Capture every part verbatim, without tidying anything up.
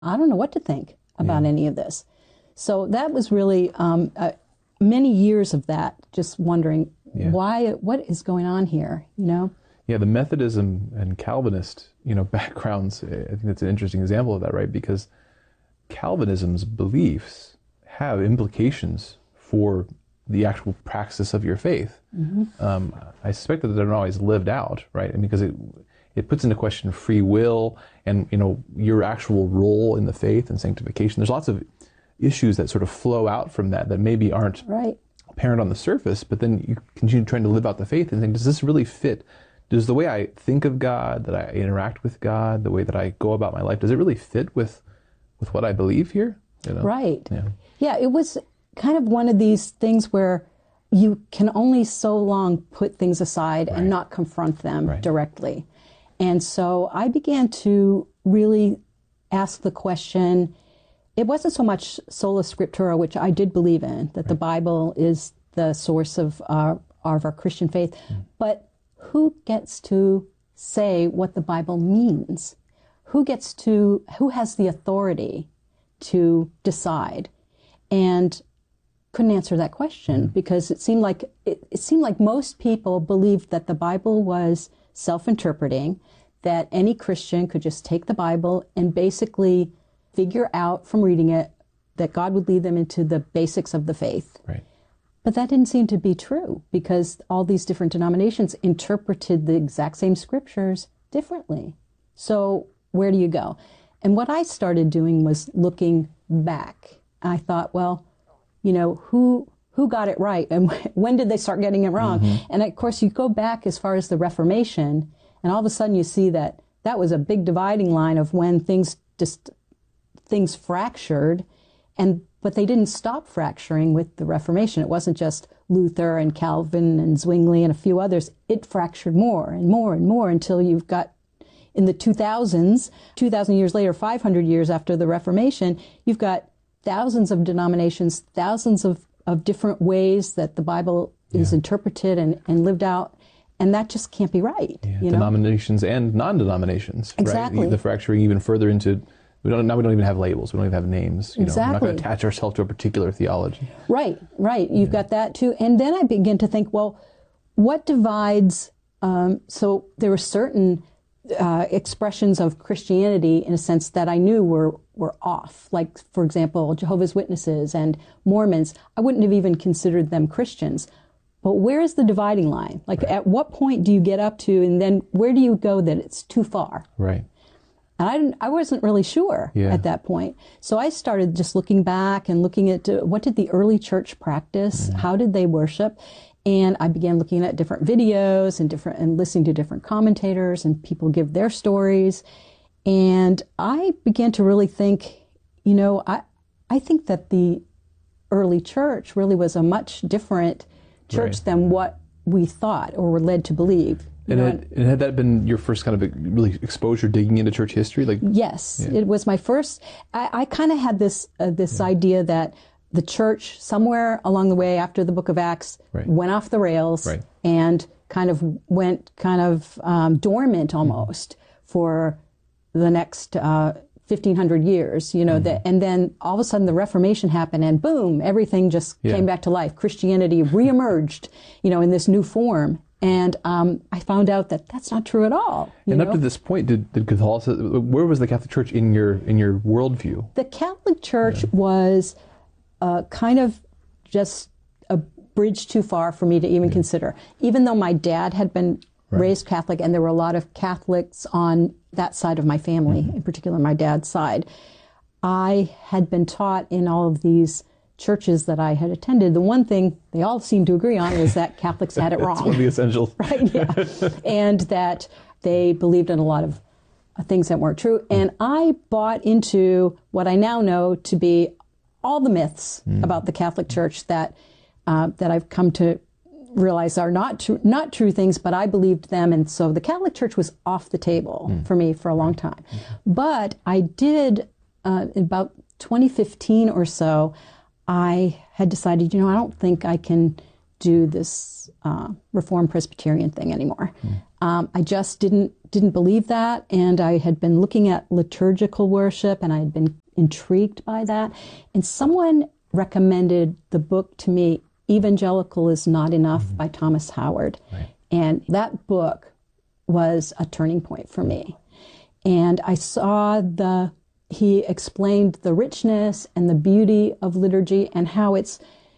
I don't know what to think about Yeah. any of this. So that was really um, uh, many years of that, just wondering Yeah. why, what is going on here, you know? Yeah, the Methodism and Calvinist, you know, backgrounds, I think that's an interesting example of that, right? Because Calvinism's beliefs have implications for the actual praxis of your faith. Mm-hmm. Um, I suspect that they're not always lived out, right? I mean, because it it puts into question free will and, you know, your actual role in the faith and sanctification. There's lots of issues that sort of flow out from that that maybe aren't Right. apparent on the surface, but then you continue trying to live out the faith and think, does this really fit? Does the way I think of God, that I interact with God, the way that I go about my life, does it really fit with with what I believe here? You know? Right. Yeah. Yeah, it was kind of one of these things where you can only so long put things aside Right. and not confront them Right. directly. And so I began to really ask the question. It wasn't so much sola scriptura, which I did believe in, that the Bible is the source of our, of our Christian faith, Mm. but who gets to say what the Bible means? Who gets to, who has the authority to decide? And couldn't answer that question because it seemed like it, it seemed like most people believed that the Bible was self-interpreting, that any Christian could just take the Bible and basically figure out from reading it that God would lead them into the basics of the faith. Right. But that didn't seem to be true because all these different denominations interpreted the exact same scriptures differently. So where do you go? And what I started doing was looking back. I thought, well, you know, who who got it right and when did they start getting it wrong? Mm-hmm. And of course, you go back as far as the Reformation, and all of a sudden you see that that was a big dividing line of when things just things fractured, and but they didn't stop fracturing with the Reformation. It wasn't just Luther and Calvin and Zwingli and a few others. It fractured more and more and more until you've got in the two thousands, two thousand years later, five hundred years after the Reformation, you've got thousands of denominations, thousands of, of different ways that the Bible is Yeah. interpreted and, and lived out, and that just can't be right. Yeah. You know? Denominations and non-denominations. Exactly. Right? The, the fracturing even further into, we don't now we don't even have labels. We don't even have names. You know? We're not Exactly. going to attach ourselves to a particular theology. Right, right. You've got that too. And then I begin to think, well, what divides, um, so there were certain uh, expressions of Christianity in a sense that I knew were, were off. Like, for example, Jehovah's Witnesses and Mormons. I wouldn't have even considered them Christians. But where is the dividing line? Like, right. At what point do you get up to, and then where do you go that it's too far? Right. And I, didn't, I wasn't really sure yeah. at that point. So I started just looking back and looking at uh, what did the early church practice? Mm-hmm. How did they worship? And I began looking at different videos and different and listening to different commentators and people give their stories. And I began to really think, you know, I I think that the early church really was a much different church right. than what we thought or were led to believe. And had, and had that been your first kind of really exposure digging into church history? Like, yes, yeah. It was my first. I, I kind of had this uh, this yeah. idea that the church somewhere along the way after the Book of Acts right. went off the rails right. and kind of went kind of um, dormant almost mm-hmm. for the next uh, fifteen hundred years. You know, mm-hmm. that, and then all of a sudden the Reformation happened, and boom, everything just yeah. came back to life. Christianity reemerged, you know, in this new form. And um, I found out that that's not true at all. And know? Up to this point, did, did Catholicism, where was the Catholic Church in your in your worldview? The Catholic Church yeah. was uh, kind of just a bridge too far for me to even yeah. consider. Even though my dad had been right. raised Catholic, and there were a lot of Catholics on that side of my family, mm-hmm. in particular my dad's side, I had been taught in all of these churches that I had attended, the one thing they all seemed to agree on was that Catholics had it wrong. That's one of the essentials. Right, yeah. And that they believed in a lot of things that weren't true. And I bought into what I now know to be all the myths mm. about the Catholic Church that uh, that I've come to realize are not true, not true things, but I believed them. And so the Catholic Church was off the table mm. for me for a long time. Mm. But I did, uh, in about twenty fifteen or so, I had decided, you know, I don't think I can do this uh, Reformed Presbyterian thing anymore. Mm. Um, I just didn't didn't believe that, and I had been looking at liturgical worship, and I had been intrigued by that. And someone recommended the book to me, Evangelical is Not Enough mm-hmm. by Thomas Howard. Right. And that book was a turning point for me. And I saw the, he explained the richness and the beauty of liturgy and how it's,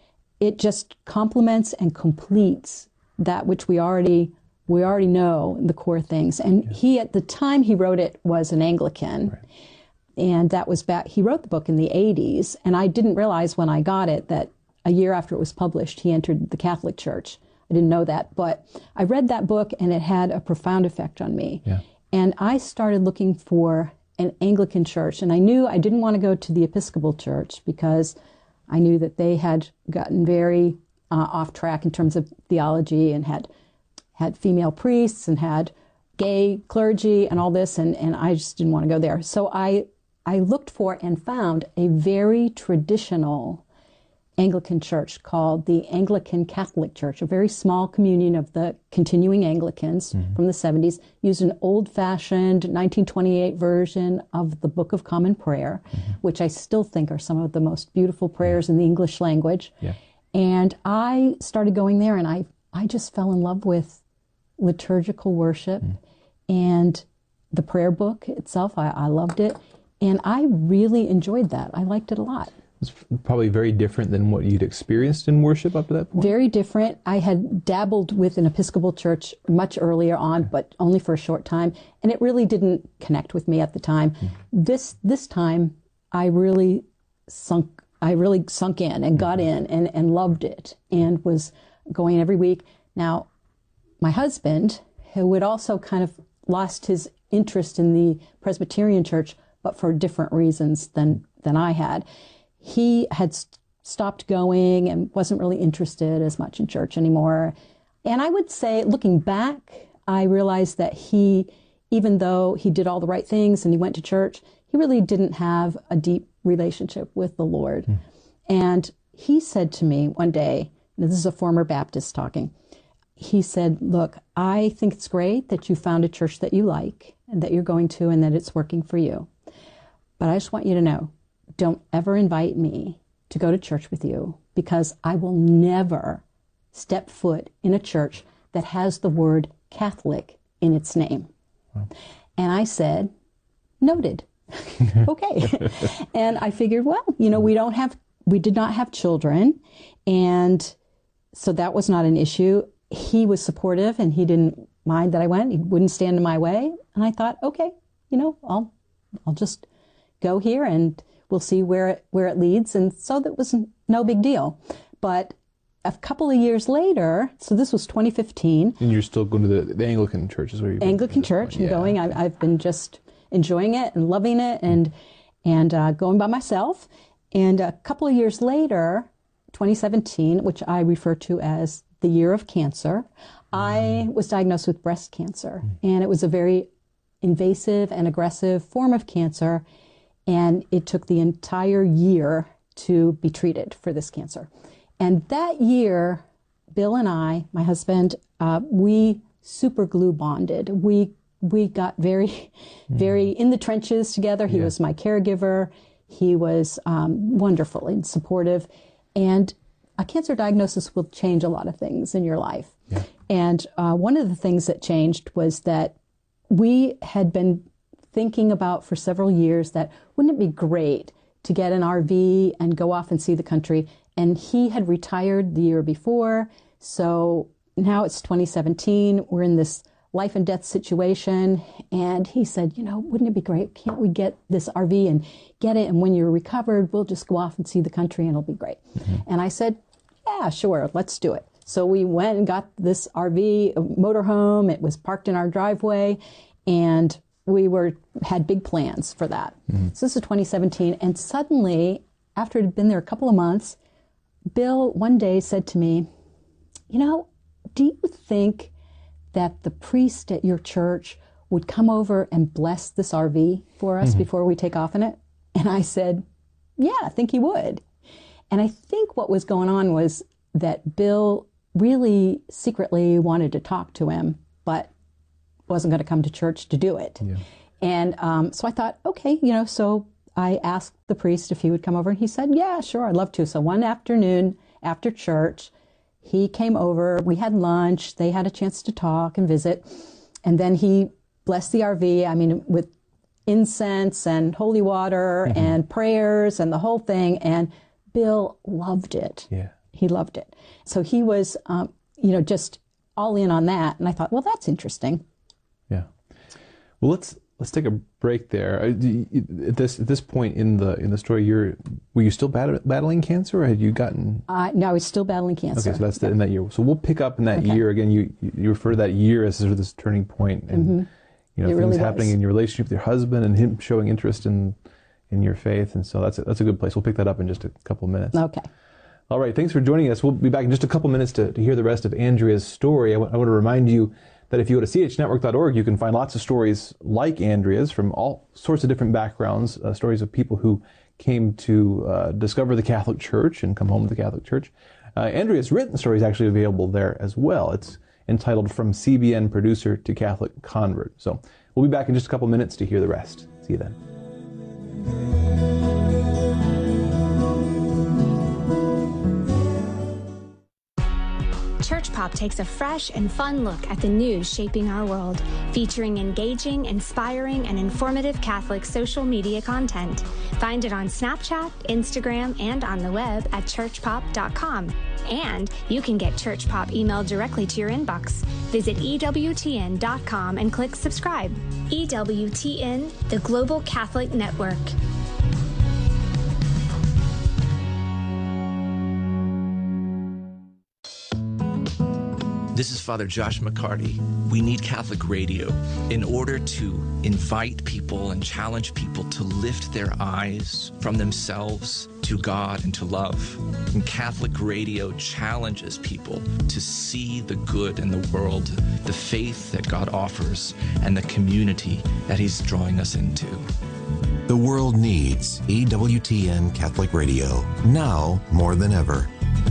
it just complements and completes that which we already, we already know, the core things. And yes. he, at the time he wrote it, was an Anglican. Right. And that was back, he wrote the book in the eighties. And I didn't realize when I got it that a year after it was published, he entered the Catholic Church. I didn't know that, but I read that book and it had a profound effect on me. Yeah. And I started looking for an Anglican church, and I knew I didn't want to go to the Episcopal Church because I knew that they had gotten very uh, off track in terms of theology and had had female priests and had gay clergy and all this, and, and I just didn't want to go there. So I I looked for and found a very traditional Anglican church called the Anglican Catholic Church, a very small communion of the continuing Anglicans mm-hmm. from the seventies, used an old-fashioned nineteen twenty-eight version of the Book of Common Prayer, mm-hmm. which I still think are some of the most beautiful prayers yeah. in the English language. Yeah. And I started going there, and I, I just fell in love with liturgical worship mm. and the prayer book itself. I, I loved it, and I really enjoyed that. I liked it a lot. It's probably very different than what you'd experienced in worship up to that point. Very different. I had dabbled with an Episcopal church much earlier on, okay. but only for a short time, and it really didn't connect with me at the time. Mm. This this time, I really sunk. I really sunk in and got in and, and loved it and was going every week. Now, my husband, who had also kind of lost his interest in the Presbyterian church, but for different reasons than than I had. He had st- stopped going and wasn't really interested as much in church anymore. And I would say, looking back, I realized that he, even though he did all the right things and he went to church, he really didn't have a deep relationship with the Lord. Mm. And he said to me one day, and this is a former Baptist talking, he said, look, I think it's great that you found a church that you like and that you're going to and that it's working for you. But I just want you to know, don't ever invite me to go to church with you because I will never step foot in a church that has the word Catholic in its name. Wow. And I said, noted. Okay. And I figured, well, you know, we don't have, we did not have children. And so that was not an issue. He was supportive and he didn't mind that I went. He wouldn't stand in my way. And I thought, okay, you know, I'll, I'll just go here and we'll see where it, where it leads. And so that was no big deal. But a couple of years later, so this was twenty fifteen. And you're still going to the, the Anglican church is where you're Anglican church. I'm yeah. going. I've, I've been just enjoying it and loving it and, and uh, going by myself. And a couple of years later, twenty seventeen, which I refer to as the year of cancer, I was diagnosed with breast cancer. And it was a very invasive and aggressive form of cancer. And it took the entire year to be treated for this cancer. And that year, Bill and I, my husband, uh, we super glue bonded. We we got very, very in the trenches together. He yeah. was my caregiver. He was um, wonderful and supportive. And a cancer diagnosis will change a lot of things in your life. Yeah. And uh, one of the things that changed was that we had been thinking about for several years that wouldn't it be great to get an R V and go off and see the country? And he had retired the year before. So now it's twenty seventeen. We're in this life and death situation. And he said, you know, wouldn't it be great? Can't we get this R V and get it? And when you're recovered, we'll just go off and see the country and it'll be great. Mm-hmm. And I said, yeah, sure, let's do it. So we went and got this R V, a motorhome. It was parked in our driveway. And we were had big plans for that. Mm-hmm. So this is twenty seventeen. And suddenly, after it had been there a couple of months, Bill one day said to me, you know, do you think that the priest at your church would come over and bless this R V for us mm-hmm. before we take off in it? And I said, yeah, I think he would. And I think what was going on was that Bill really secretly wanted to talk to him, but wasn't going to come to church to do it. Yeah. And um, so I thought, okay, you know, so I asked the priest if he would come over, and he said, yeah, sure, I'd love to. So one afternoon after church, he came over, we had lunch, they had a chance to talk and visit, and then he blessed the R V, I mean, with incense and holy water mm-hmm. and prayers and the whole thing, and Bill loved it. Yeah. He loved it. So he was, um, you know, just all in on that, and I thought, well, that's interesting. Yeah. Well, let's let's take a break there. At this at this point in the in the story, you're were you still bat- battling cancer, or had you gotten? Uh, no, I was still battling cancer. Okay, so that's the, in that year. So we'll pick up in that okay. year again. You you refer to that year as sort of this turning point, and mm-hmm. you know it things really happening was. in your relationship with your husband, and him showing interest in in your faith, and so that's a, that's a good place. We'll pick that up in just a couple of minutes. Okay. All right, thanks for joining us. We'll be back in just a couple minutes to, to hear the rest of Andrea's story. I, w- I want to remind you that if you go to c h network dot org, you can find lots of stories like Andrea's from all sorts of different backgrounds, uh, stories of people who came to uh, discover the Catholic Church and come home to the Catholic Church. Uh, Andrea's written story is actually available there as well. It's entitled From C B N Producer to Catholic Convert. So we'll be back in just a couple minutes to hear the rest. See you then. Church Pop takes a fresh and fun look at the news shaping our world, featuring engaging, inspiring, and informative Catholic social media content. Find it on Snapchat, Instagram, and on the web at church pop dot com. And you can get Church Pop emailed directly to your inbox. Visit E W T N dot com and click subscribe. E W T N, the Global Catholic Network. This is Father Josh McCarty. We need Catholic radio in order to invite people and challenge people to lift their eyes from themselves to God and to love. And Catholic radio challenges people to see the good in the world, the faith that God offers, and the community that He's drawing us into. The world needs E W T N Catholic Radio, now more than ever.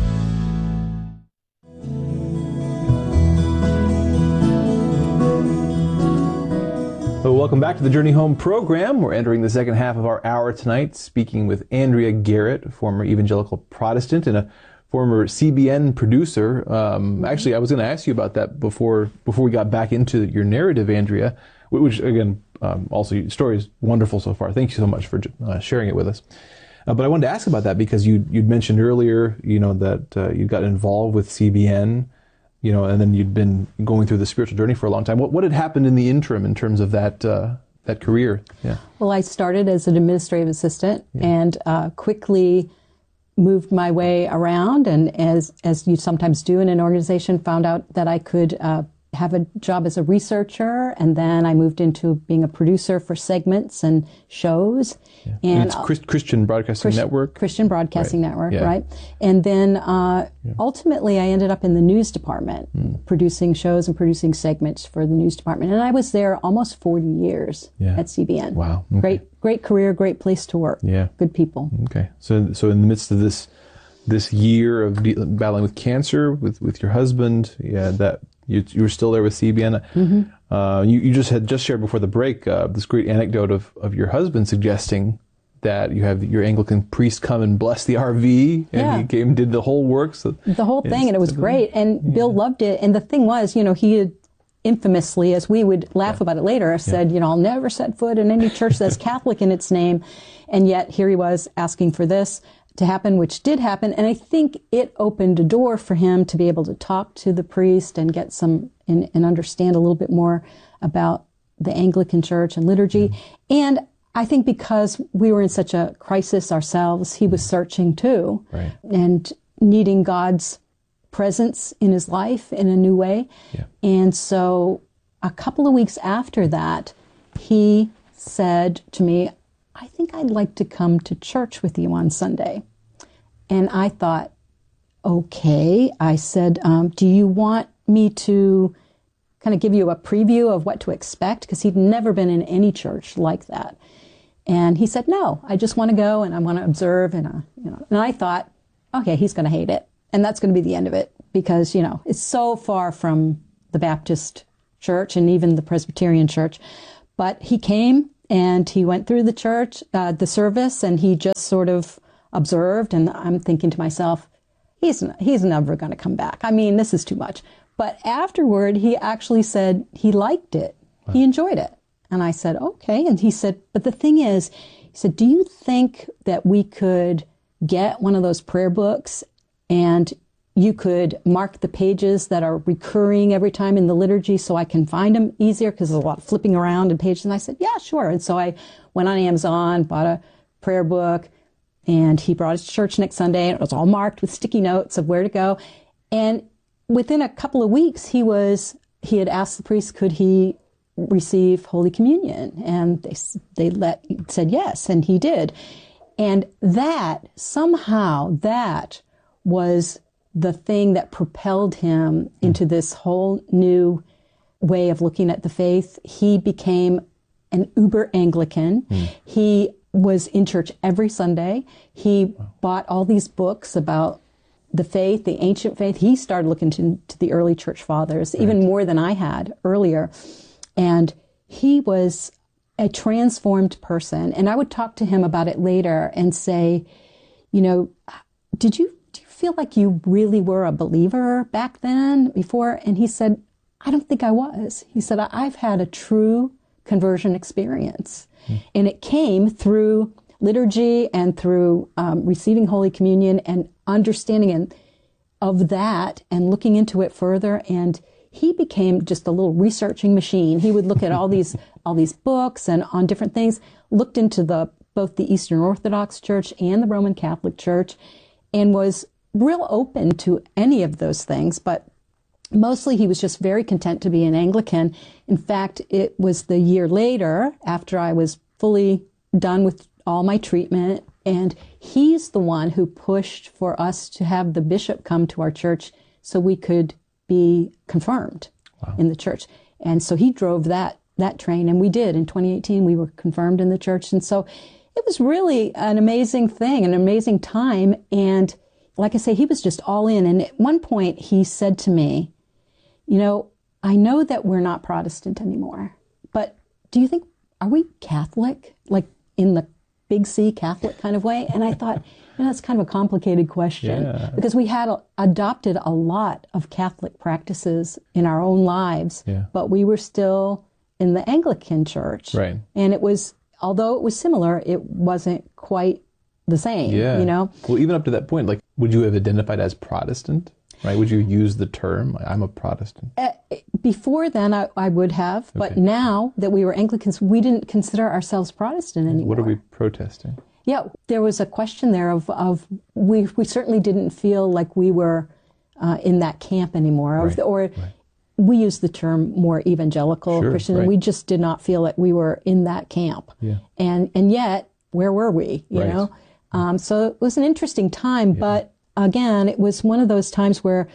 Well, welcome back to the Journey Home program. We're entering the second half of our hour tonight, speaking with Andrea Garrett, former evangelical Protestant and a former C B N producer. Um, actually, I was going to ask you about that before before we got back into your narrative, Andrea, which, again, um, also your story is wonderful so far. Thank you so much for uh, sharing it with us. Uh, but I wanted to ask about that because you you'd mentioned earlier, you know, that uh, you got involved with C B N. You know, and then you'd been going through the spiritual journey for a long time. What what had happened in the interim in terms of that uh, that career? Yeah. Well, I started as an administrative assistant yeah. and uh, quickly moved my way around, and as as you sometimes do in an organization, found out that I could uh, have a job as a researcher, and then I moved into being a producer for segments and shows. Yeah. And, and it's Christ, Christian Broadcasting Christ, Network? Christian Broadcasting right. Network, yeah. right? And then uh, yeah. ultimately I ended up in the news department, mm. producing shows and producing segments for the news department. And I was there almost forty years yeah. at C B N. Wow. Okay. Great, great career, great place to work. Yeah. Good people. Okay. So, so in the midst of this this year of de- battling with cancer with, with your husband, yeah, that you you were still there with C B N. Mm-hmm. Uh, you, you just had just shared before the break uh, this great anecdote of, of your husband suggesting that you have your Anglican priest come and bless the R V, and yeah. he came and did the whole work. So the whole thing, and it was great. And yeah. Bill loved it. And the thing was, you know, he had infamously, as we would laugh yeah. about it later, said, yeah. you know, I'll never set foot in any church that's Catholic in its name. And yet here he was asking for this to happen, which did happen. And I think it opened a door for him to be able to talk to the priest and get some, and, and understand a little bit more about the Anglican Church and liturgy. Mm. And I think because we were in such a crisis ourselves, he was searching too, right. and needing God's presence in his life in a new way. Yeah. And so a couple of weeks after that, he said to me, I think I'd like to come to church with you on Sunday. And I thought, okay. I said, um, do you want me to kind of give you a preview of what to expect? Because he'd never been in any church like that. And he said, no, I just want to go and I want to observe. And, uh, you know, and I thought, okay, he's going to hate it. And that's going to be the end of it because, you know, it's so far from the Baptist church and even the Presbyterian church. But he came and he went through the church, uh, the service, and he just sort of observed. And I'm thinking to myself, he's, he's never going to come back. I mean, this is too much. But afterward, he actually said he liked it. Wow. He enjoyed it. And I said, okay. And he said, but the thing is, he said, do you think that we could get one of those prayer books and you could mark the pages that are recurring every time in the liturgy so I can find them easier, because there's a lot of flipping around in pages. And I said, yeah, sure. And so I went on Amazon, bought a prayer book, and he brought it to church next Sunday. And it was all marked with sticky notes of where to go. And within a couple of weeks, he was, he had asked the priest, could he receive Holy Communion? And they, they let, said yes, and he did. And that, somehow, that was the thing that propelled him into this whole new way of looking at the faith. He became an uber Anglican. Mm. He was in church every Sunday. He wow. bought all these books about the faith, the ancient faith. He started looking to, to the early church fathers, right. even more than I had earlier. And he was a transformed person. And I would talk to him about it later and say, you know, did you feel like you really were a believer back then, before? And he said, I don't think I was. He said, I've had a true conversion experience. Mm. And it came through liturgy and through um, receiving Holy Communion and understanding and, of that and looking into it further. And he became just a little researching machine. He would look at all these all these books and on different things, looked into the both the Eastern Orthodox Church and the Roman Catholic Church, and was real open to any of those things, but mostly he was just very content to be an Anglican. In fact, it was the year later, after I was fully done with all my treatment, and he's the one who pushed for us to have the bishop come to our church so we could be confirmed wow. in the church. And so he drove that that train, and we did. In twenty eighteen, we were confirmed in the church. And so it was really an amazing thing, an amazing time. And like I say, he was just all in. And at one point he said to me, you know, I know that we're not Protestant anymore, but do you think, are we Catholic? Like in the big C Catholic kind of way? And I thought, you know, that's kind of a complicated question yeah. because we had a, adopted a lot of Catholic practices in our own lives, yeah. but we were still in the Anglican Church. Right. And it was, although it was similar, it wasn't quite the same, yeah. you know? Well, even up to that point, like, would you have identified as Protestant, right? Would you use the term, I'm a Protestant? Uh, before then, I, I would have, but okay. now that we were Anglicans, we didn't consider ourselves Protestant anymore. What are we protesting? Yeah, there was a question there of, of we, we certainly didn't feel like we were uh, in that camp anymore, right. or, or right. we use the term more evangelical sure, Christian, right. and we just did not feel like we were in that camp. Yeah. And, and yet, where were we, you right. know? Um, so it was an interesting time, yeah. but again, it was one of those times where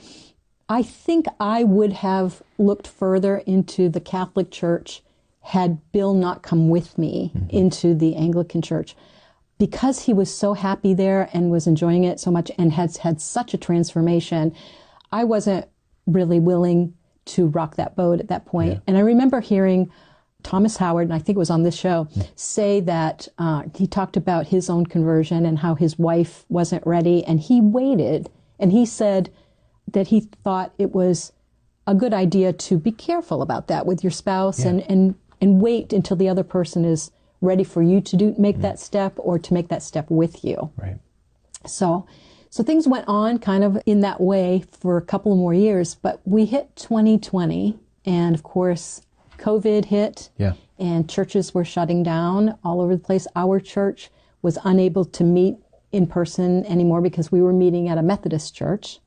I think I would have looked further into the Catholic Church had Bill not come with me mm-hmm. into the Anglican Church, because he was so happy there and was enjoying it so much and has had such a transformation. I wasn't really willing to rock that boat at that point. Yeah. And I remember hearing Thomas Howard, and I think it was on this show, say that uh, he talked about his own conversion and how his wife wasn't ready, and he waited, and he said that he thought it was a good idea to be careful about that with your spouse yeah. and, and, and wait until the other person is ready for you to do make mm. that step or to make that step with you. Right. So, so things went on kind of in that way for a couple more years, but we hit twenty twenty, and of course, COVID hit, yeah. and churches were shutting down all over the place. Our church was unable to meet in person anymore because we were meeting at a Methodist church,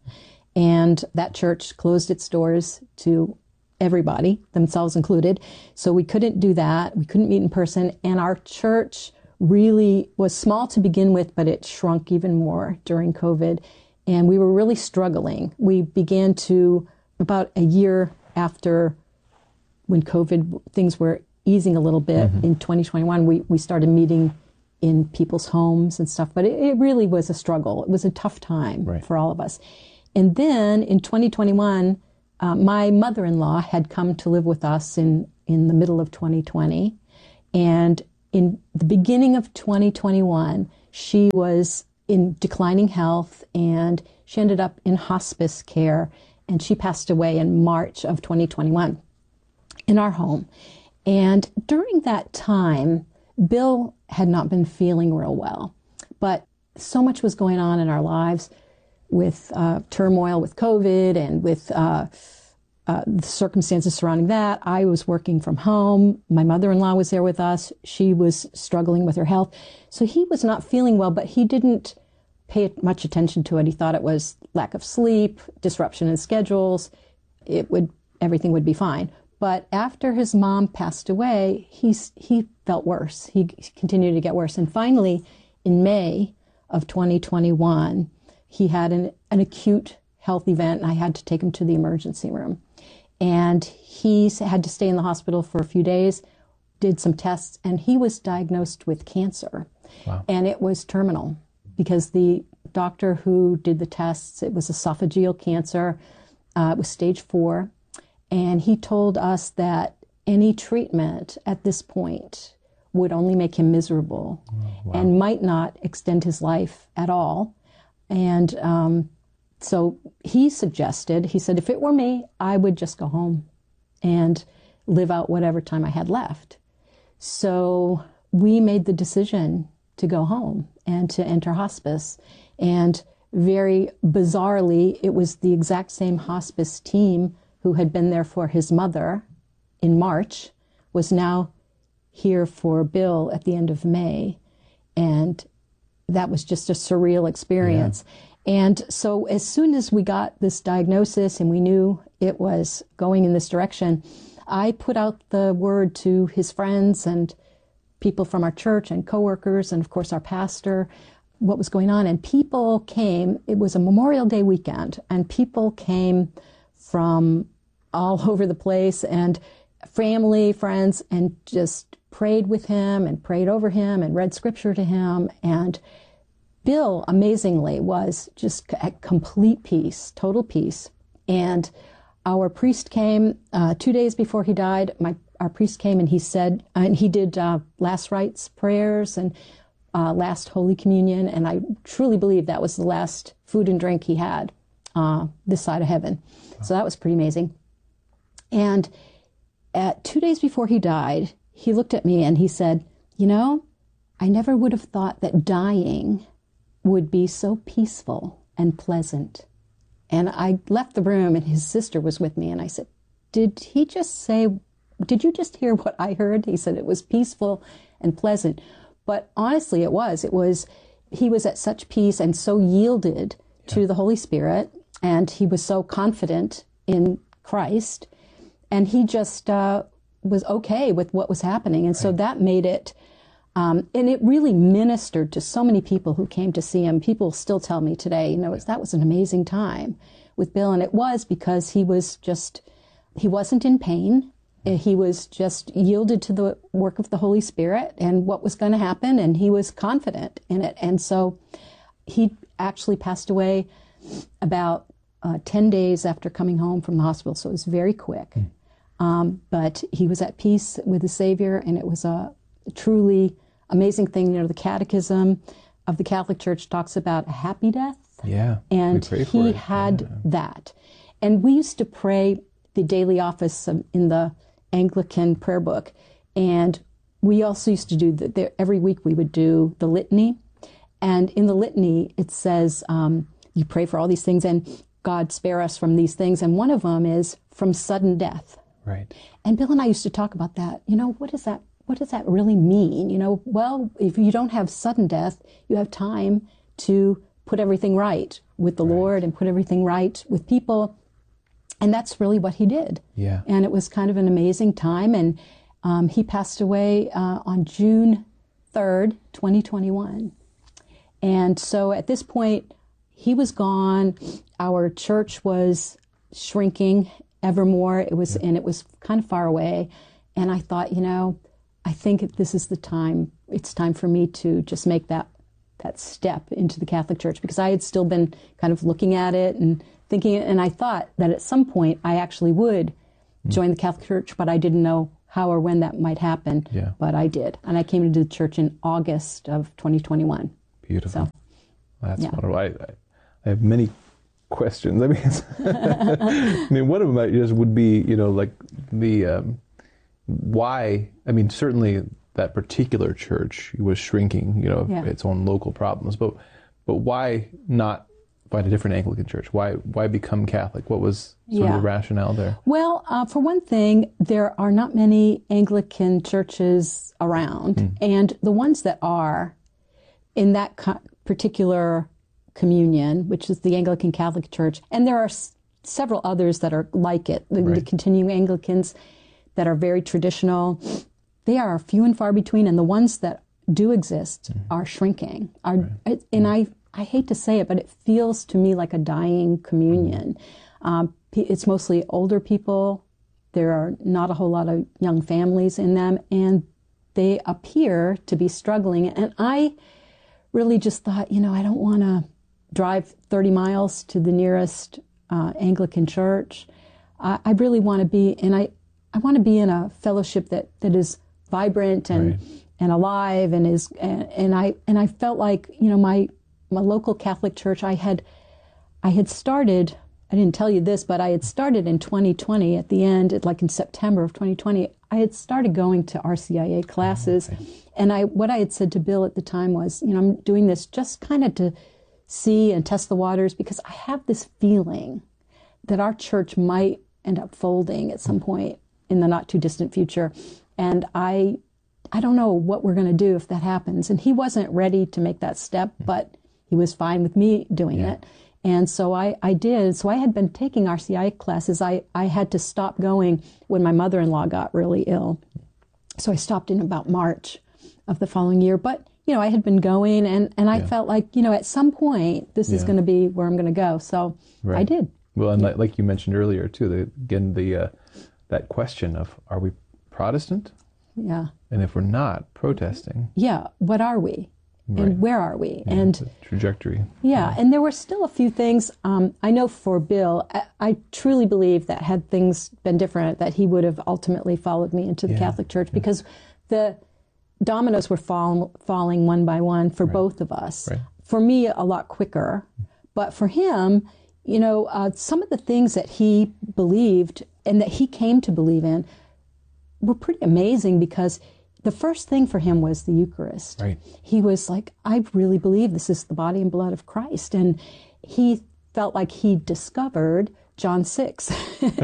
and that church closed its doors to everybody, themselves included. So we couldn't do that. We couldn't meet in person, and our church really was small to begin with, but it shrunk even more during COVID, and we were really struggling. We began to, about a year after when COVID, things were easing a little bit mm-hmm. in twenty twenty-one, we, we started meeting in people's homes and stuff, but it, it really was a struggle. It was a tough time right. for all of us. And then in twenty twenty-one, uh, my mother-in-law had come to live with us in, in the middle of twenty twenty. And in the beginning of twenty twenty-one, she was in declining health, and she ended up in hospice care, and she passed away in March of twenty twenty-one in our home. And during that time, Bill had not been feeling real well, but so much was going on in our lives with uh, turmoil with COVID and with uh, uh, the circumstances surrounding that. I was working from home. My mother-in-law was there with us. She was struggling with her health. So he was not feeling well, but he didn't pay much attention to it. He thought it was lack of sleep, disruption in schedules. It would, everything would be fine. But after his mom passed away, he's, he felt worse. He continued to get worse. And finally, in May of twenty twenty-one, he had an, an acute health event, and I had to take him to the emergency room. And he had to stay in the hospital for a few days, did some tests, and he was diagnosed with cancer. Wow. And it was terminal, because the doctor who did the tests, it was esophageal cancer. Uh, it was stage four. And he told us that any treatment at this point would only make him miserable. Oh, wow. And might not extend his life at all. And um, so he suggested, he said, if it were me, I would just go home and live out whatever time I had left. So we made the decision to go home and to enter hospice. And very bizarrely, it was the exact same hospice team who had been there for his mother in March, was now here for Bill at the end of May. And that was just a surreal experience. Yeah. And so as soon as we got this diagnosis and we knew it was going in this direction, I put out the word to his friends and people from our church and coworkers, and of course our pastor, what was going on. And people came, it was a Memorial Day weekend, and people came from all over the place, and family, friends, and just prayed with him and prayed over him and read scripture to him. And Bill, amazingly, was just at complete peace, total peace. And our priest came uh, two days before he died. My our priest came and he said, and he did uh, last rites prayers and uh, last Holy Communion. And I truly believe that was the last food and drink he had uh, this side of heaven. Wow. So that was pretty amazing. And at two days before he died, he looked at me and he said, you know, I never would have thought that dying would be so peaceful and pleasant. And I left the room and his sister was with me, and I said, did he just say, did you just hear what I heard? He said it was peaceful and pleasant. But honestly, it was. It was, he was at such peace and so yielded yeah. to the Holy Spirit, and he was so confident in Christ, and he just uh, was okay with what was happening. And right. so that made it, um, and it really ministered to so many people who came to see him. People still tell me today, you know, that was an amazing time with Bill. And it was because he was just, he wasn't in pain. He was just yielded to the work of the Holy Spirit and what was going to happen, and he was confident in it. And so he actually passed away about uh, ten days after coming home from the hospital, so it was very quick. Mm. Um, but he was at peace with the Savior, and it was a truly amazing thing. You know, the Catechism of the Catholic Church talks about a happy death. Yeah, and we pray for he it. had yeah. that. And we used to pray the daily office in the Anglican prayer book, and we also used to do the, the every week we would do the litany, and in the litany it says um, you pray for all these things and God spare us from these things, and one of them is from sudden death. Right. And Bill and I used to talk about that. You know, what does that what does that really mean? You know, well, if you don't have sudden death, you have time to put everything right with the right. Lord and put everything right with people. And that's really what he did. Yeah. And it was kind of an amazing time. And um, he passed away uh, on June third, twenty twenty-one. And so at this point, he was gone. Our church was shrinking ever more. It was, yeah. and it was kind of far away. And I thought, you know, I think this is the time. It's time for me to just make that that step into the Catholic Church, because I had still been kind of looking at it and thinking, and I thought that at some point I actually would join the Catholic Church, but I didn't know how or when that might happen. Yeah. But I did, and I came into the church in August of twenty twenty-one. Beautiful. So, That's yeah. wonderful. I, I I have many questions. I mean, I mean, one of them I just would be, you know, like the um, why. I mean, certainly that particular church was shrinking, you know, Yeah. its own local problems. But but why not find a different Anglican church? Why why become Catholic? What was sort Yeah. of the rationale there? Well, uh, for one thing, there are not many Anglican churches around, Mm. and the ones that are in that co- particular communion, which is the Anglican Catholic Church, and there are s- several others that are like it, the, the Right. continuing Anglicans that are very traditional. They are few and far between, and the ones that do exist are shrinking. Are it, and I, I hate to say it, but it feels to me like a dying communion. Um, pe- it's mostly older people. There are not a whole lot of young families in them, and they appear to be struggling. And I really just thought, you know, I don't want to drive thirty miles to the nearest uh, Anglican church. I, I really want to be, and I, I want to be in a fellowship that, that is vibrant and Right. and alive, and is and, and I and I felt like, you know, my my local Catholic church, I had I had started. I didn't tell you this, but I had started in twenty twenty at the end, like in September of twenty twenty. I had started going to R C I A classes, Oh, okay. and I what I had said to Bill at the time was, you know, I'm doing this just kind of to see and test the waters, because I have this feeling that our church might end up folding at some point in the not too distant future, and I I don't know what we're going to do if that happens. And he wasn't ready to make that step, but he was fine with me doing Yeah. it. And so I, I did. So I had been taking R C I A classes. I, I had to stop going when my mother-in-law got really ill. So I stopped in about March of the following year. But, you know, I had been going, and, and I Yeah. felt like, you know, at some point, this is Yeah. going to be where I'm going to go. So I Right. did. Well, and like, like you mentioned earlier too, the, again the uh, that question of, are we Protestant? Yeah. And if we're not protesting, Yeah. What are we? Right. And where are we? yeah, And the trajectory. yeah, and there were still a few things. Um, I know for Bill, I, I truly believe that had things been different, that he would have ultimately followed me into the Yeah, Catholic Church, because the dominoes were fall, falling one by one for both of us. Right. For me, a lot quicker, but for him, you know, uh, some of the things that he believed and that he came to believe in were pretty amazing, because the first thing for him was the Eucharist. Right. He was like, I really believe this is the body and blood of Christ. And he felt like he discovered John six.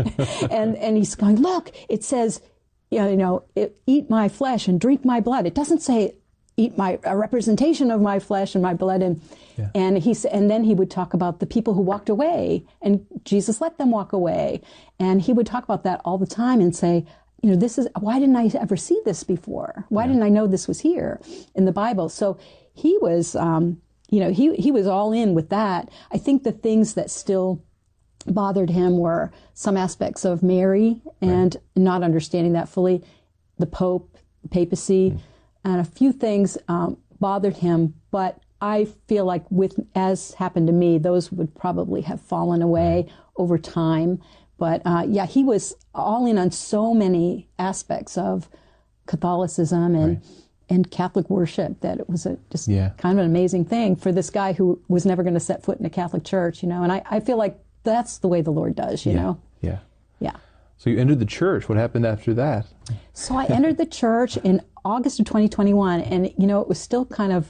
and and he's going, look, it says, you know, it, eat my flesh and drink my blood. It doesn't say eat my a representation of my flesh and my blood. And Yeah. and he sa- and then he would talk about the people who walked away, and Jesus let them walk away. And he would talk about that all the time and say, you know, this is, why didn't I ever see this before? Why didn't I know this was here in the Bible? So he was, um, you know, he, he was all in with that. I think the things that still bothered him were some aspects of Mary and not understanding that fully, the Pope, the papacy, and a few things um, bothered him. But I feel like, with, as happened to me, those would probably have fallen away over time. But uh, yeah, he was all in on so many aspects of Catholicism and Right. and Catholic worship that it was a, just Yeah. kind of an amazing thing for this guy who was never going to set foot in a Catholic church, you know. And I, I feel like that's the way the Lord does, you yeah. know. Yeah. Yeah. So you entered the church. What happened after that? So I entered the church in August of twenty twenty-one, and you know, it was still kind of,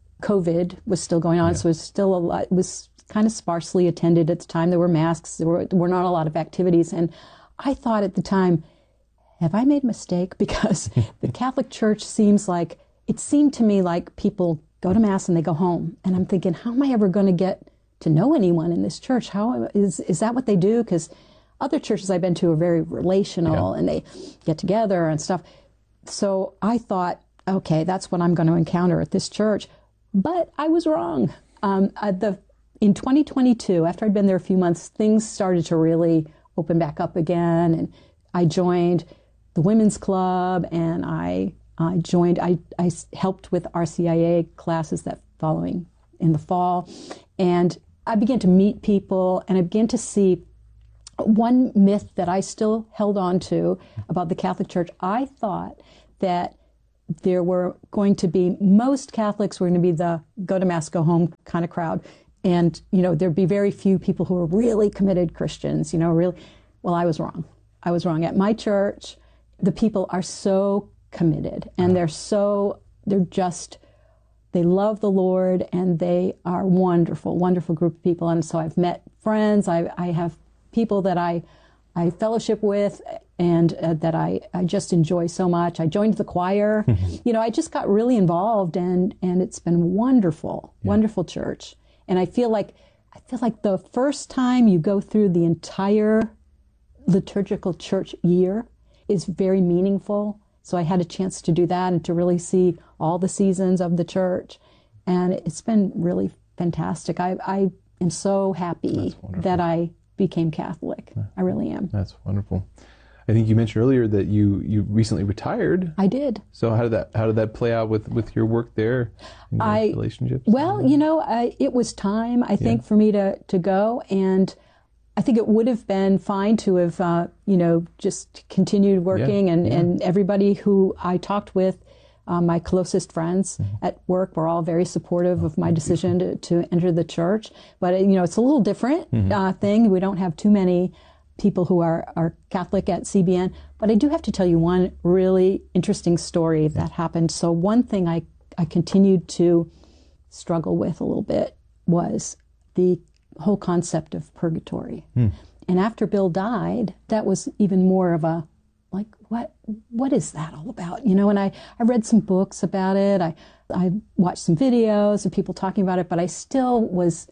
COVID was still going on, so it was still a lot, it was kind of sparsely attended at the time. There were masks, there were, there were not a lot of activities, and I thought at the time, have I made a mistake? Because the Catholic Church seems like, it seemed to me like people go to Mass and they go home, and I'm thinking, how am I ever going to get to know anyone in this church? How is, is that what they do? Because other churches I've been to are very relational, Yeah. and they get together and stuff. So I thought, okay, that's what I'm going to encounter at this church. But I was wrong. Um, uh, the in twenty twenty-two, after I'd been there a few months, things started to really open back up again, and I joined the women's club, and I I joined. I I helped with R C I A classes that following in the fall. And I began to meet people, and I began to see one myth that I still held on to about the Catholic Church. I thought that there were going to be, most Catholics were going to be the go to Mass, go home kind of crowd. And, you know, there'd be very few people who were really committed Christians, you know, really. Well, I was wrong. I was wrong. At my church, the people are so committed, and they're so, they're just, they love the Lord, and they are wonderful, wonderful group of people. And so I've met friends. I, I have people that I, I fellowship with, and uh, that I, I just enjoy so much. I joined the choir. You know, I just got really involved, and, and it's been wonderful, yeah. wonderful church. And I feel like, I feel like the first time you go through the entire liturgical church year is very meaningful. So I had a chance to do that and to really see all the seasons of the church. And it's been really fantastic. I, I am so happy that I became Catholic. I really am. That's wonderful. I think you mentioned earlier that you, you recently retired. I did. So how did that how did that play out with, with your work there and your I, relationships? Well, you know, I, it was time, I think, yeah. for me to, to go. And I think it would have been fine to have, uh, you know, just continued working. Yeah. And, yeah. and everybody who I talked with, uh, my closest friends mm-hmm. at work, were all very supportive oh, of my decision to, to enter the church. But, you know, it's a little different mm-hmm. uh, thing. We don't have too many people who are, are Catholic at C B N. But I do have to tell you one really interesting story yeah. that happened. So one thing I, I continued to struggle with a little bit was the whole concept of purgatory. Hmm. And after Bill died, that was even more of a, like, what what is that all about? You know, and I, I read some books about it. I, I watched some videos of people talking about it, but I still was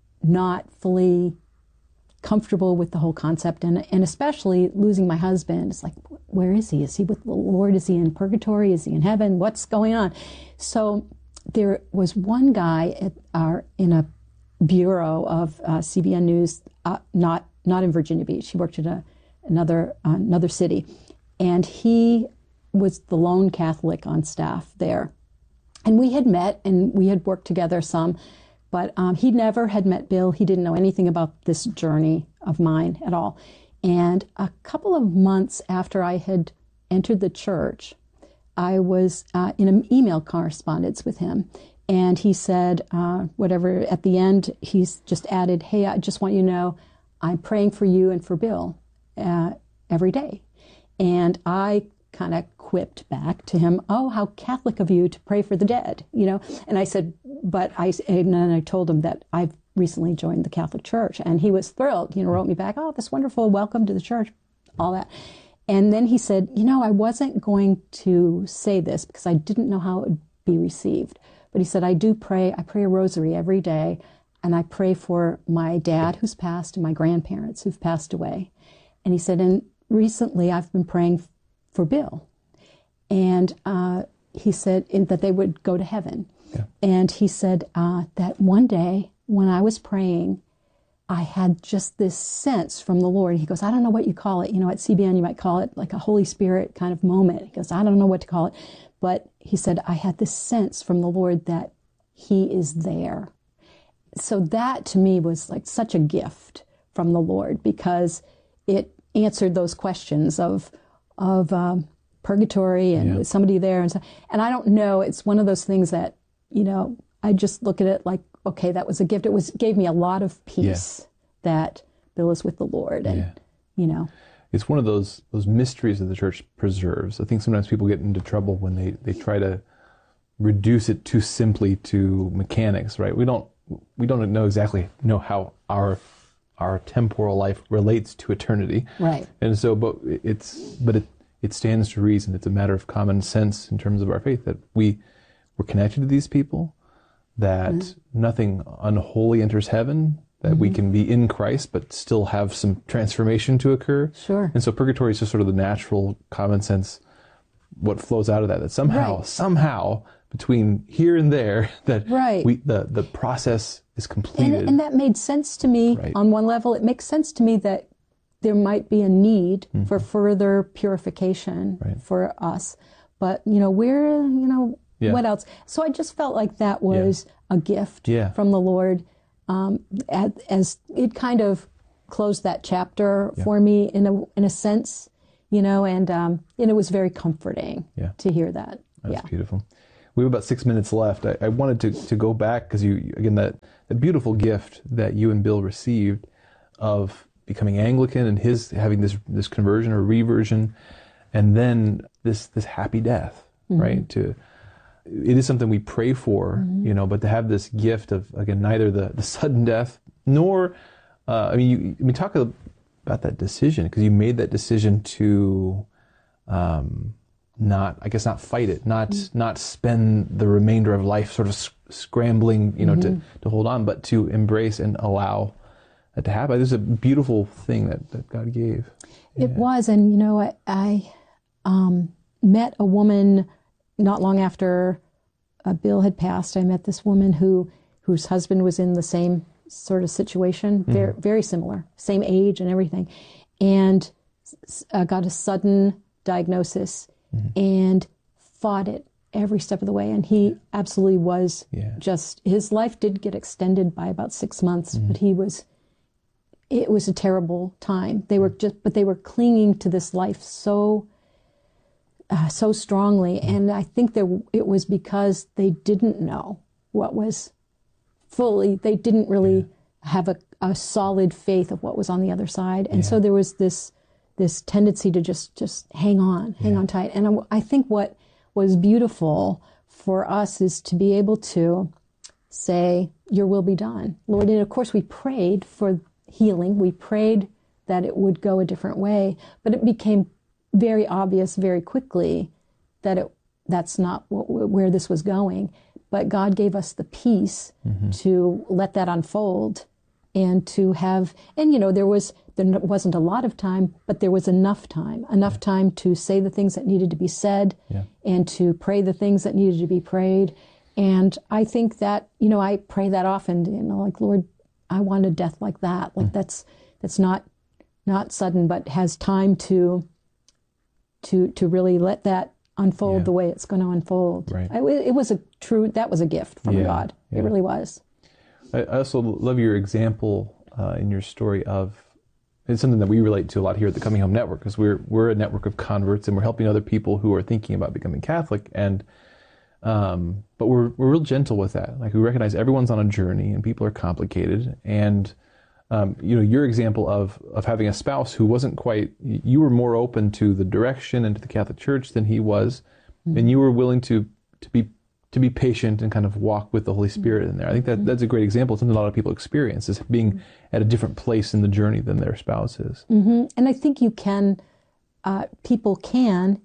not fully comfortable with the whole concept, and and especially losing my husband. It's like, where is he? Is he with the Lord? Is he in purgatory? Is he in heaven? What's going on? So there was one guy at our in a bureau of uh, C B N News, uh, not not in Virginia Beach. He worked at a, another uh, another city, and he was the lone Catholic on staff there. And we had met, and we had worked together some. But um, he never had met Bill. He didn't know anything about this journey of mine at all. And a couple of months after I had entered the church, I was uh, in an email correspondence with him. And he said, uh, whatever, at the end, he's just added, hey, I just want you to know, I'm praying for you and for Bill uh, every day. And I kind of quipped back to him, oh, how Catholic of you to pray for the dead, you know? And I said, but I, and then I told him that I've recently joined the Catholic Church, and he was thrilled, you know, wrote me back, oh, this wonderful, welcome to the church, all that. And then he said, you know, I wasn't going to say this because I didn't know how it would be received. But he said, I do pray, I pray a rosary every day, and I pray for my dad who's passed and my grandparents who've passed away. And he said, and recently I've been praying for Bill. And uh, he said in, that they would go to heaven. Yeah. And he said uh, that one day when I was praying, I had just this sense from the Lord. He goes, I don't know what you call it. You know, at C B N, you might call it like a Holy Spirit kind of moment. He goes, I don't know what to call it. But he said, I had this sense from the Lord that he is there. So that to me was like such a gift from the Lord, because it answered those questions of, of um, purgatory and yeah. somebody there. And, so, and I don't know, it's one of those things that, you know, I just look at it like, okay, that was a gift. It was gave me a lot of peace yeah. that Bill is with the Lord. And, yeah. you know. It's one of those those mysteries that the church preserves. I think sometimes people get into trouble when they, they try to reduce it too simply to mechanics, right? We don't we don't know exactly know how our our temporal life relates to eternity. Right. And so but it's but it it stands to reason. It's a matter of common sense in terms of our faith that we we're connected to these people, that mm-hmm. nothing unholy enters heaven, that mm-hmm. we can be in Christ but still have some transformation to occur. Sure. And so purgatory is just sort of the natural common sense, what flows out of that, that somehow, right. somehow, between here and there, that right. we the, the process is completed. And, and that made sense to me right. on one level. It makes sense to me that there might be a need mm-hmm. for further purification right. for us. But, you know, we're, you know, Yeah. What else? So I just felt like that was Yeah. a gift Yeah. from the Lord, um, as, as it kind of closed that chapter Yeah. for me in a in a sense, you know, and um, and it was very comforting Yeah. to hear that. That's yeah. beautiful. We have about six minutes left. I, I wanted to, to go back because you, again, that, that beautiful gift that you and Bill received of becoming Anglican and his having this this conversion or reversion, and then this this happy death, Mm-hmm. right? To it is something we pray for, Mm-hmm. you know, but to have this gift of, again, neither the, the sudden death nor, uh, I mean, you, I mean, talk about that decision, because you made that decision to, um, not, I guess, not fight it, not mm-hmm. not spend the remainder of life sort of sc- scrambling, you know, mm-hmm. to, to hold on, but to embrace and allow that to happen. This is a beautiful thing that, that God gave. It Yeah. was, and you know, I, I um, met a woman not long after uh, Bill had passed. I met this woman who whose husband was in the same sort of situation, mm-hmm. very very similar, same age and everything, and uh, got a sudden diagnosis. Mm-hmm. And fought it every step of the way. And he absolutely was Yeah. just, his life did get extended by about six months, Mm-hmm. but he was, it was a terrible time. They were just, but they were clinging to this life so, uh, so strongly. Mm-hmm. And I think there, it was because they didn't know what was fully, they didn't really yeah. have a, a solid faith of what was on the other side. And yeah. so there was this, this tendency to just, just hang on, hang yeah. on tight. And I, I think what was beautiful for us is to be able to say, your will be done, Lord. And of course we prayed for healing. We prayed that it would go a different way, but it became very obvious very quickly that it, that's not what, where this was going. But God gave us the peace mm-hmm. to let that unfold and to have, and you know, there was, there wasn't a lot of time, but there was enough time, enough yeah. time to say the things that needed to be said yeah. and to pray the things that needed to be prayed. And I think that, you know, I pray that often, you know, like, Lord, I want a death like that. Like mm. that's, that's not, not sudden, but has time to, to, to really let that unfold yeah. the way it's going to unfold. Right. I, it was a true, that was a gift from yeah. God. Yeah. It really was. I also love your example uh, in your story of, it's something that we relate to a lot here at the Coming Home Network, because we're we're a network of converts and we're helping other people who are thinking about becoming Catholic. And um, but we're we're real gentle with that. Like, we recognize everyone's on a journey and people are complicated. And um, you know, your example of of having a spouse who wasn't quite, you were more open to the direction and to the Catholic Church than he was, mm-hmm. and you were willing to to be to be patient and kind of walk with the Holy Spirit in there. I think that that's a great example. It's something a lot of people experience, is being at a different place in the journey than their spouse is. Mm-hmm. And I think you can, uh, people can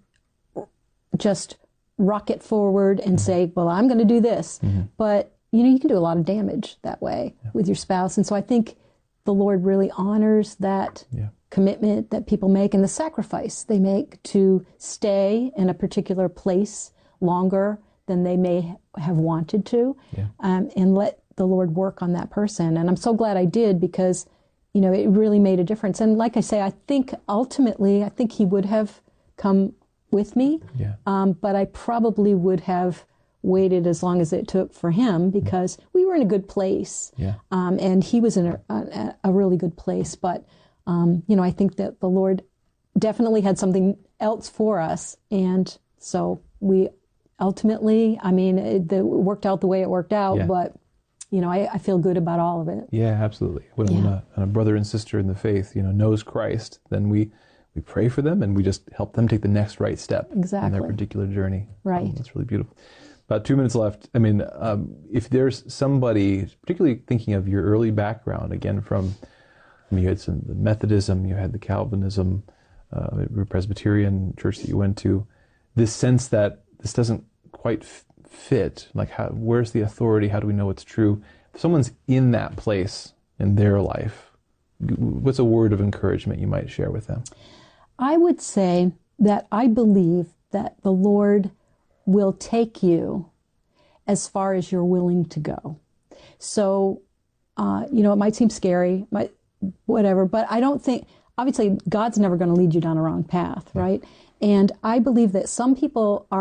just rocket forward and mm-hmm. say, well, I'm going to do this. Mm-hmm. But, you know, you can do a lot of damage that way yeah. with your spouse. And so I think the Lord really honors that yeah. commitment that people make and the sacrifice they make to stay in a particular place longer than they may have wanted to, yeah. um, and let the Lord work on that person. And I'm so glad I did, because, you know, it really made a difference. And like I say, I think ultimately, I think he would have come with me, yeah. um, but I probably would have waited as long as it took for him, because mm-hmm. we were in a good place, yeah. um, and he was in a, a, a really good place. But, um, you know, I think that the Lord definitely had something else for us. And so we ultimately, I mean, it, it worked out the way it worked out, yeah. but, you know, I, I feel good about all of it. Yeah, absolutely. When, yeah. when, a, when a brother and sister in the faith, you know, knows Christ, then we, we pray for them and we just help them take the next right step exactly. in their particular journey. Right. Um, that's really beautiful. About two minutes left. I mean, um, if there's somebody, particularly thinking of your early background, again, from, I mean, you had some the Methodism, you had the Calvinism, uh, Presbyterian church that you went to, this sense that this doesn't quite f- fit, like, how, where's the authority? How do we know it's true? If someone's in that place in their life, what's a word of encouragement you might share with them? I would say that I believe that the Lord will take you as far as you're willing to go. So, uh, you know, it might seem scary, might, whatever, but I don't think, obviously, God's never going to lead you down a wrong path, right? And I believe that some people are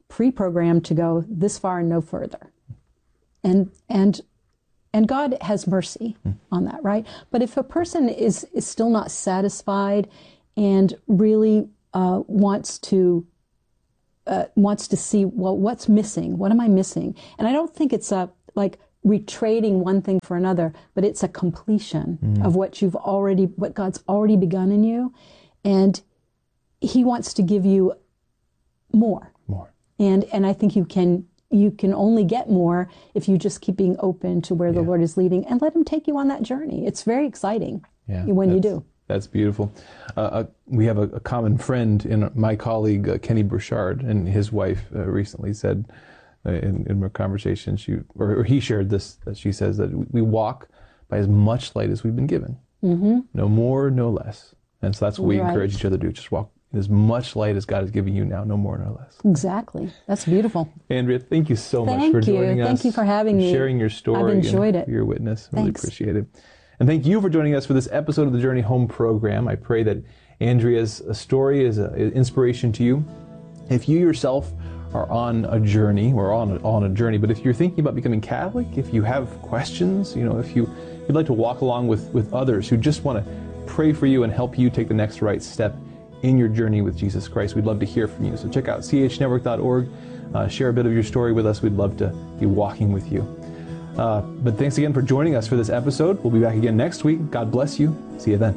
pre-programmed to go this far and no further. And and and God has mercy mm. on that, right? But if a person is, is still not satisfied and really uh, wants to uh, wants to see, well, what's missing? What am I missing? And I don't think it's a like retrading one thing for another, but it's a completion mm. of what you've already, what God's already begun in you, and He wants to give you more. More. And and I think you can. You can only get more if you just keep being open to where yeah. the Lord is leading and let Him take you on that journey. It's very exciting yeah, when you do. That's beautiful. Uh, uh, we have a, a common friend in my colleague, uh, Kenny Burchard, and his wife uh, recently said uh, in, in a conversation, she or, or he shared this, that she says that we walk by as much light as we've been given. Mm-hmm. No more, no less. And so that's what we right. encourage each other to do. Just walk as much light as God is giving you now, no more, no less. Exactly. That's beautiful. Andrea, thank you so thank much for you. joining us. Thank you for having me. Sharing your story. I've enjoyed and it. Your witness. Really Thanks. Appreciate it. And thank you for joining us for this episode of the Journey Home program. I pray that Andrea's story is an inspiration to you. If you yourself are on a journey, or on a, on a journey, but if you're thinking about becoming Catholic, if you have questions, you know, if you, you'd like to walk along with, with others who just want to pray for you and help you take the next right step in your journey with Jesus Christ, we'd love to hear from you. So check out c h network dot org, uh, share a bit of your story with us. We'd love to be walking with you. Uh, but thanks again for joining us for this episode. We'll be back again next week. God bless you. See you then.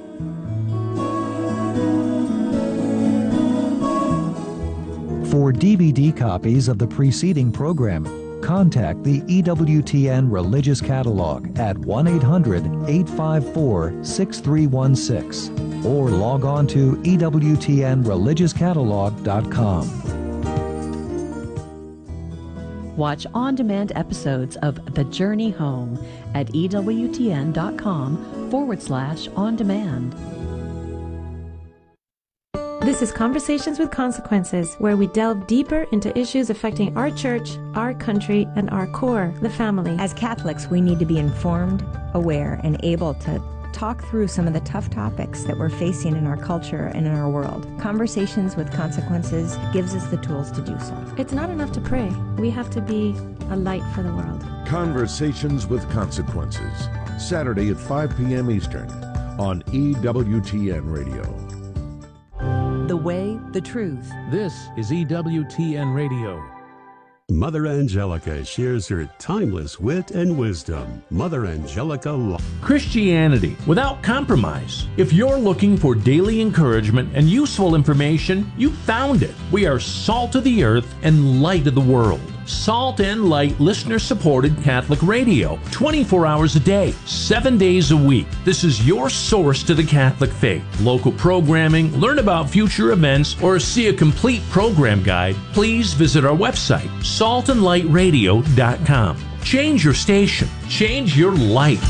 For D V D copies of the preceding program, contact the E W T N Religious Catalog at one eight hundred, eight five four, six three one six or log on to E W T N religious catalog dot com. Watch on-demand episodes of The Journey Home at E W T N dot com forward slash on demand. This is Conversations with Consequences, where we delve deeper into issues affecting our church, our country, and our core, the family. As Catholics, we need to be informed, aware, and able to talk through some of the tough topics that we're facing in our culture and in our world. Conversations with Consequences gives us the tools to do so. It's not enough to pray. We have to be a light for the world. Conversations with Consequences, Saturday at five p.m. Eastern on E W T N Radio. The way, the truth. This is E W T N Radio. Mother Angelica shares her timeless wit and wisdom. Mother Angelica Law. Christianity without compromise. If you're looking for daily encouragement and useful information, you found it. We are salt of the earth and light of the world. Salt and Light listener-supported Catholic radio, twenty-four hours a day, seven days a week. This is your source to the Catholic faith. Local programming, learn about future events, or see a complete program guide, please visit our website, salt and light radio dot com. Change your station. Change your life.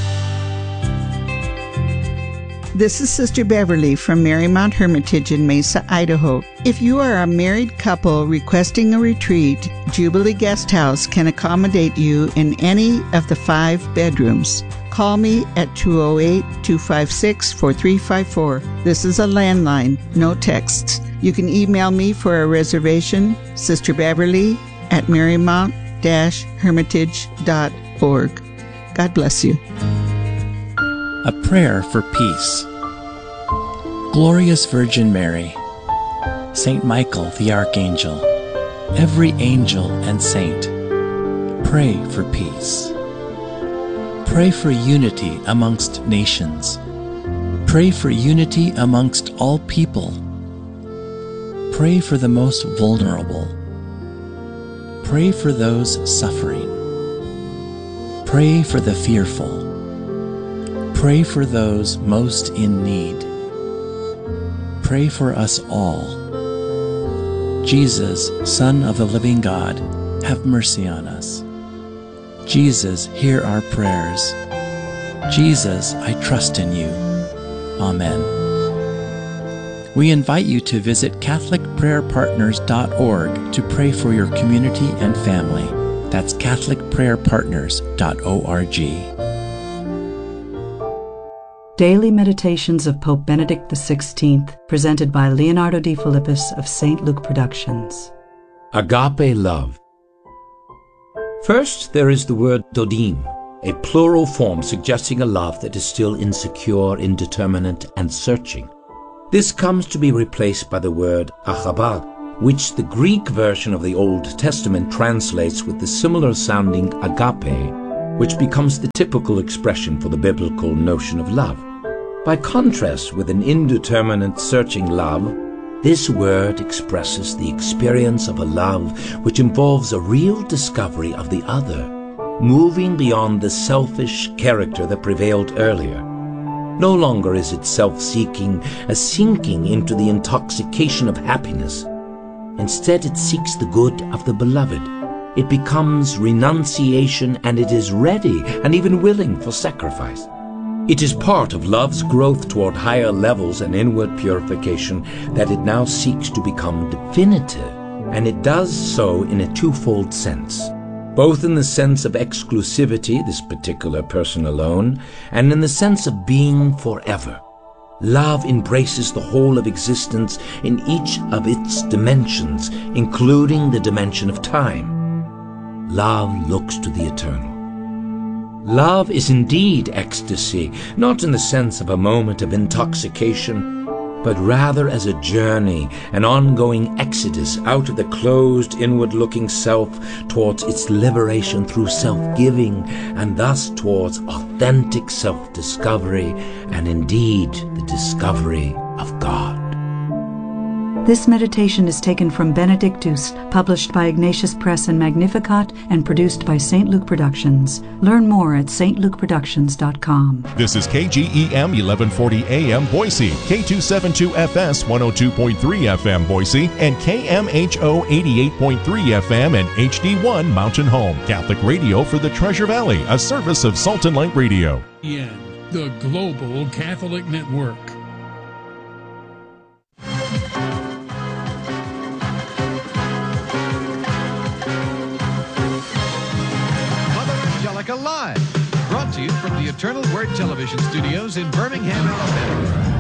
This is Sister Beverly from Marymount Hermitage in Mesa, Idaho. If you are a married couple requesting a retreat, Jubilee Guest House can accommodate you in any of the five bedrooms. Call me at two oh eight, two five six, four three five four. This is a landline, no texts. You can email me for a reservation, Sister Beverly at marymount dash hermitage dot org. God bless you. A prayer for peace. Glorious Virgin Mary, Saint Michael the Archangel, every angel and saint, pray for peace. Pray for unity amongst nations. Pray for unity amongst all people. Pray for the most vulnerable. Pray for those suffering. Pray for the fearful. Pray for those most in need. Pray for us all. Jesus, Son of the living God, have mercy on us. Jesus, hear our prayers. Jesus, I trust in you. Amen. We invite you to visit catholic prayer partners dot org to pray for your community and family. That's catholic prayer partners dot org. Daily Meditations of Pope Benedict the sixteenth, presented by Leonardo Di Philippis of Saint Luke Productions. Agape love. First, there is the word dodim, a plural form suggesting a love that is still insecure, indeterminate, and searching. This comes to be replaced by the word achabah, which the Greek version of the Old Testament translates with the similar sounding agape, which becomes the typical expression for the biblical notion of love. By contrast with an indeterminate, searching love, this word expresses the experience of a love which involves a real discovery of the other, moving beyond the selfish character that prevailed earlier. No longer is it self-seeking, a sinking into the intoxication of happiness. Instead, it seeks the good of the beloved. It becomes renunciation, and it is ready and even willing for sacrifice. It is part of love's growth toward higher levels and inward purification that it now seeks to become definitive, and it does so in a twofold sense, both in the sense of exclusivity, this particular person alone, and in the sense of being forever. Love embraces the whole of existence in each of its dimensions, including the dimension of time. Love looks to the eternal. Love is indeed ecstasy, not in the sense of a moment of intoxication, but rather as a journey, an ongoing exodus out of the closed, inward-looking self towards its liberation through self-giving, and thus towards authentic self-discovery, and indeed the discovery of God. This meditation is taken from Benedictus, published by Ignatius Press and Magnificat, and produced by Saint Luke Productions. Learn more at s t luke productions dot com. This is K G E M eleven forty A M Boise, K two seventy-two F S one oh two point three F M Boise, and K M H O eighty-eight point three F M and H D one Mountain Home. Catholic radio for the Treasure Valley, a service of Salt and Light Radio. The Global Catholic Network. Live, brought to you from the Eternal Word Television Studios in Birmingham, Alabama.